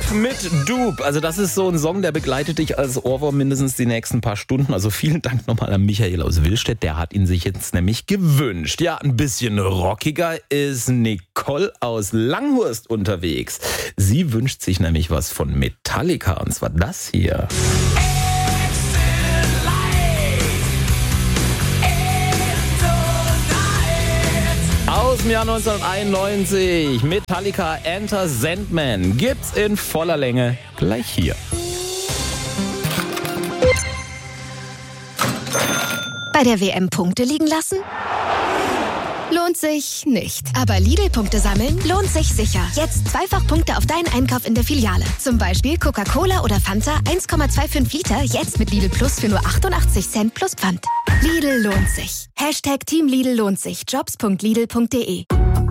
mit Dupe. Also das ist so ein Song, der begleitet dich als Ohrwurm mindestens die nächsten paar Stunden. Also vielen Dank nochmal an Michael aus Willstedt. Der hat ihn sich jetzt nämlich gewünscht. Ja, ein bisschen rockiger ist Nicole aus Langhurst unterwegs. Sie wünscht sich nämlich was von Metallica, und zwar das hier. Aus dem Jahr 1991. Metallica Enter Sandman gibt's in voller Länge gleich hier. Bei der WM Punkte liegen lassen? Lohnt sich nicht. Aber Lidl-Punkte sammeln lohnt sich sicher. Jetzt zweifach Punkte auf deinen Einkauf in der Filiale. Zum Beispiel Coca-Cola oder Fanta 1,25 Liter, jetzt mit Lidl Plus für nur 88 Cent plus Pfand. Lidl lohnt sich. Hashtag Team Lidl lohnt sich. Jobs.lidl.de.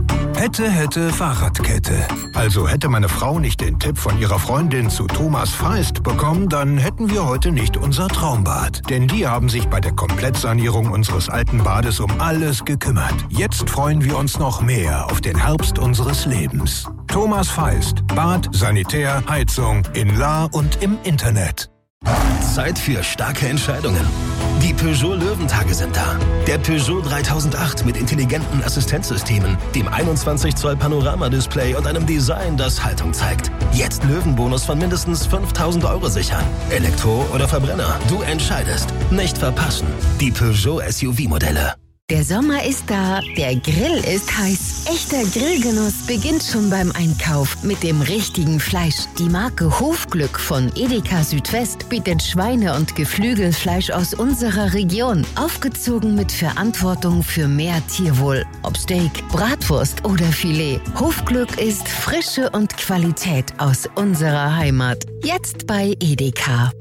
Hätte Fahrradkette. Also hätte meine Frau nicht den Tipp von ihrer Freundin zu Thomas Feist bekommen, dann hätten wir heute nicht unser Traumbad. Denn die haben sich bei der Komplettsanierung unseres alten Bades um alles gekümmert. Jetzt freuen wir uns noch mehr auf den Herbst unseres Lebens. Thomas Feist. Bad, Sanitär, Heizung in Lahr und im Internet. Zeit für starke Entscheidungen. Die Peugeot Löwentage sind da. Der Peugeot 3008 mit intelligenten Assistenzsystemen, dem 21 Zoll Panoramadisplay und einem Design, das Haltung zeigt. Jetzt Löwenbonus von mindestens 5.000 € sichern. Elektro oder Verbrenner, du entscheidest. Nicht verpassen. Die Peugeot SUV-Modelle. Der Sommer ist da, der Grill ist heiß. Echter Grillgenuss beginnt schon beim Einkauf mit dem richtigen Fleisch. Die Marke Hofglück von Edeka Südwest bietet Schweine- und Geflügelfleisch aus unserer Region. Aufgezogen mit Verantwortung für mehr Tierwohl. Ob Steak, Bratwurst oder Filet. Hofglück ist Frische und Qualität aus unserer Heimat. Jetzt bei Edeka.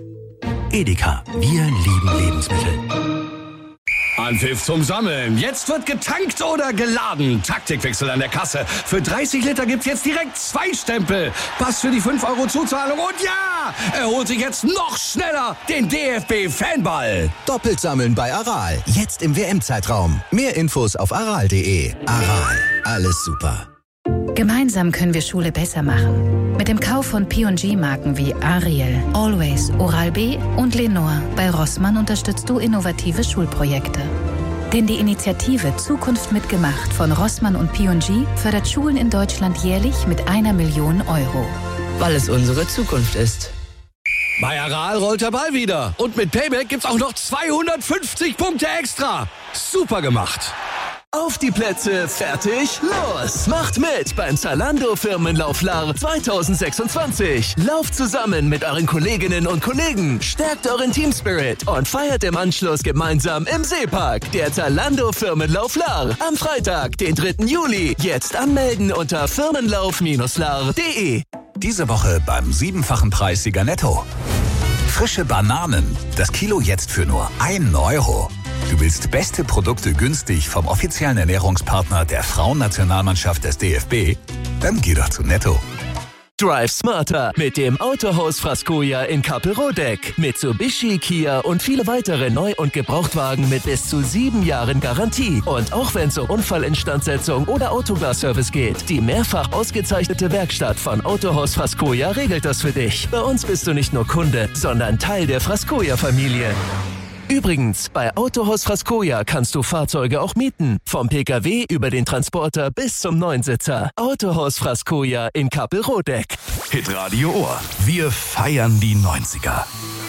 Edeka, wir lieben Lebensmittel. Anpfiff zum Sammeln. Jetzt wird getankt oder geladen. Taktikwechsel an der Kasse. Für 30 Liter gibt's jetzt direkt 2 Stempel. Pass für die 5 € Zuzahlung. Und ja, er holt sich jetzt noch schneller den DFB-Fanball. Doppelt sammeln bei Aral. Jetzt im WM-Zeitraum. Mehr Infos auf aral.de. Aral. Alles super. Gemeinsam können wir Schule besser machen. Mit dem Kauf von P&G-Marken wie Ariel, Always, Oral-B und Lenore bei Rossmann unterstützt du innovative Schulprojekte. Denn die Initiative Zukunft mitgemacht von Rossmann und P&G fördert Schulen in Deutschland jährlich mit 1 Million €. Weil es unsere Zukunft ist. Bei Aral rollt der Ball wieder. Und mit Payback gibt's auch noch 250 Punkte extra. Super gemacht. Auf die Plätze, fertig, los! Macht mit beim Zalando Firmenlauflar 2026. Lauft zusammen mit euren Kolleginnen und Kollegen, stärkt euren Teamspirit und feiert im Anschluss gemeinsam im Seepark. Der Zalando Firmenlauflar am Freitag, den 3. Juli. Jetzt anmelden unter firmenlauf-lar.de. Diese Woche beim 7-fachen Preissieger Netto. Frische Bananen, das Kilo jetzt für nur 1 €. Du willst beste Produkte günstig vom offiziellen Ernährungspartner der Frauennationalmannschaft des DFB? Dann geh doch zu Netto. Drive smarter mit dem Autohaus Frascoja in Kappelrodeck. Mitsubishi, Kia und viele weitere Neu- und Gebrauchtwagen mit bis zu 7 Jahren Garantie. Und auch wenn es um Unfallinstandsetzung oder Autoglasservice geht, die mehrfach ausgezeichnete Werkstatt von Autohaus Frascoja regelt das für dich. Bei uns bist du nicht nur Kunde, sondern Teil der Frascoja-Familie. Übrigens, bei Autohaus Frascoja kannst du Fahrzeuge auch mieten. Vom Pkw über den Transporter bis zum Neunsitzer. Autohaus Frascoja in Kappelrodeck. Hitradio Ohr. Wir feiern die 90er.